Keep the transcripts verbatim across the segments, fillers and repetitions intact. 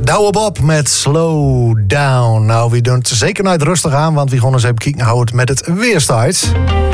Douwe Bob met Slow Down. Nou, we doen het zeker nooit rustig aan, want we gaan eens even kijken hoe het met het weer staat.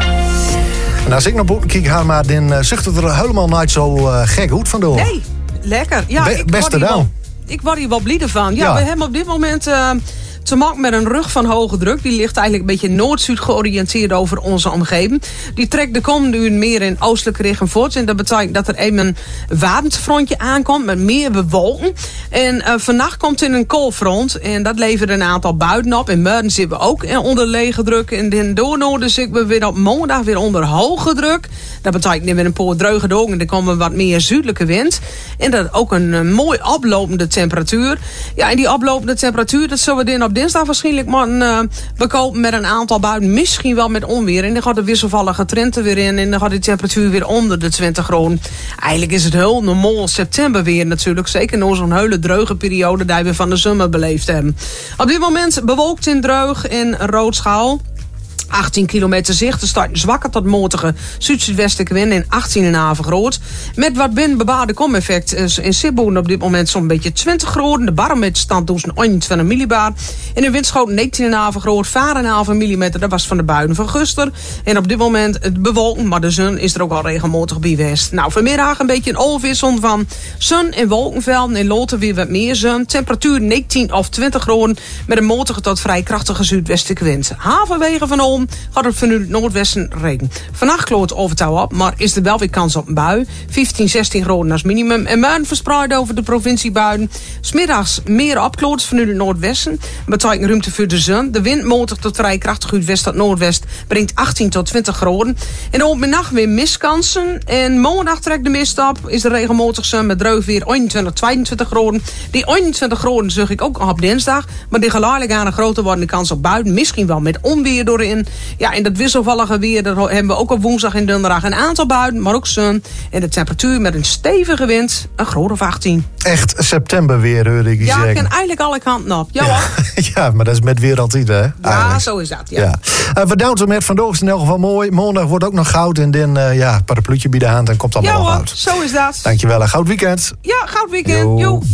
En als ik naar boven kijk, haar maar, dan uh, zucht het er helemaal niet zo uh, gek goed vandoor. Nee, lekker. Ja, Be- ik beste word hier dan. wel, ik word hier wel blij van. Ja, Ja. we hebben op dit moment uh, te maken met een rug van hoge druk. Die ligt eigenlijk een beetje noord-zuid georiënteerd over onze omgeving. Die trekt de komende uur meer in oostelijke richting voort. En dat betekent dat er even een warmtefrontje aankomt met meer bewolken. En uh, vannacht komt er een koolfront. En dat levert een aantal buien op. In Muiden zitten we ook onder lege druk. En in Doornoorden zitten we weer op maandag weer onder hoge druk. Dat betekent weer een paar dreuge dagen. En dan komen wat meer zuidelijke wind. En dat ook een uh, mooi oplopende temperatuur. Ja, en die oplopende temperatuur, dat zullen we dan op dinsdag waarschijnlijk maar uh, bekopen met een aantal buien. Misschien wel met onweer. En dan gaat de wisselvallige trend er weer in. En dan gaat de temperatuur weer onder de twintig graden. Eigenlijk is het heel normaal september weer natuurlijk. Zeker na zo'n hele dreuge periode die we van de zomer beleefd hebben. Op dit moment bewolkt in Dreug en Roodschaal. achttien kilometer zicht. Er staat een zwakke tot matige zuid-zuidwestelijke wind in achttien komma vijf graden. Met wat binnenbebaarde komeffect in Sibboen op dit moment zo'n beetje twintig graden. De barometer staat dus een eenentwintig millibar. En de windschoten negentien komma vijf graden. vijf komma vijf millimeter. Dat was van de buien van Guster. En op dit moment het bewolken, maar de zon is er ook al regelmatig bij geweest. Nou, vanmiddag een beetje een overwissel van zon en wolkenvelden. In Loten weer wat meer zon. Temperatuur negentien of twintig graden. Met een matige tot vrij krachtige zuidwestelijke wind. Halverwege van Olm gaat het vanuit het noordwesten regen. Vannacht kloot overtouw op, maar is er wel weer kans op een bui. vijftien, zestien graden als minimum. En muiden verspreid over de provinciebuiden. 'S Middags meer opkloot vanuit het noordwesten. Dat betekent ruimte voor de zon. De wind matig tot vrij krachtig uit west tot noordwest brengt achttien tot twintig graden. En op de nacht weer mistkansen. En maandag trekt de mist op. Is de regelmatig zon met dreug weer eenentwintig, tweeëntwintig graden. Die eenentwintig graden zag ik ook op dinsdag. Maar die geleidelijk aan een groter worden de kans op buien. Misschien wel met onweer doorin. Ja, en dat wisselvallige weer, dat hebben we ook op woensdag en donderdag een aantal buien, maar ook zon. En de temperatuur met een stevige wind, een graad of achttien. Echt september weer, hoor ik je ja, zeggen. ik ken eigenlijk alle kanten op. Ja, Ja. ja, maar dat is met weer altijd, hè? ja Eigenlijk. zo is dat. Ja. Ja. Uh, we danken met vandaag is in elk geval mooi. Maandag wordt ook nog goud en dan uh, ja, parapluutje bij de hand en komt allemaal Ja nog hoor, goud. zo is dat. Dankjewel, een goud weekend. Ja, goud weekend. Jo. Jo.